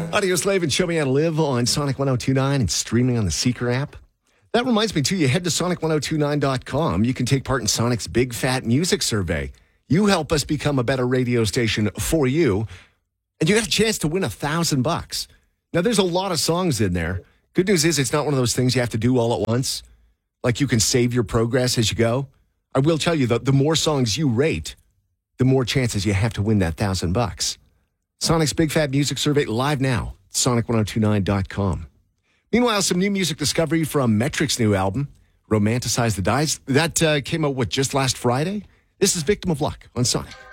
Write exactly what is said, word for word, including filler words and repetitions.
Audio Slave and Show Me How to Live on Sonic ten twenty-nine and streaming on the Seeker app. That reminds me, too, you head to Sonic ten twenty-nine dot com. You can take part in Sonic's Big Fat Music Survey. You help us become a better radio station for you, and you got a chance to win a thousand bucks. Now, there's a lot of songs in there. Good news is it's not one of those things you have to do all at once. Like you can save your progress as you go. I will tell you that the more songs you rate, the more chances you have to win that thousand bucks. Sonic's Big Fat Music Survey live now, Sonic ten twenty-nine dot com. Meanwhile, some new music discovery from Metric's new album, Romanticize the Dies. That uh, came out, what, just last Friday? This is Victim of Luck on Sonic.